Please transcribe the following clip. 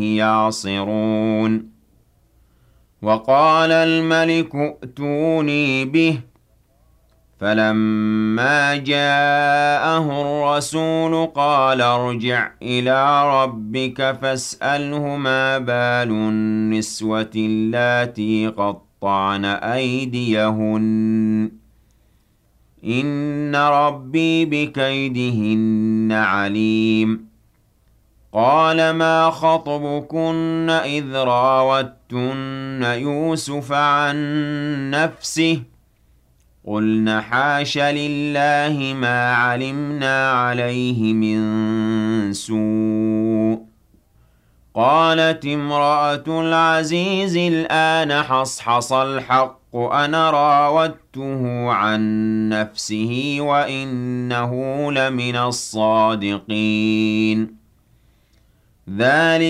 يعصرون وقال الملك ائتوني به فلما جاءه الرسول قال ارجع إلى ربك فاسأله ما بال النسوة اللاتي قطعن أيديهن إن ربي بكيدهن عليم قال ما خطبكن إذ راوتن يوسف عن نفسه قلن حاش لله ما علمنا عليه من سوء قالت امرأة العزيز الآن حصحص الحق أنا راودته عن نفسه وإنه لمن الصادقين ذلك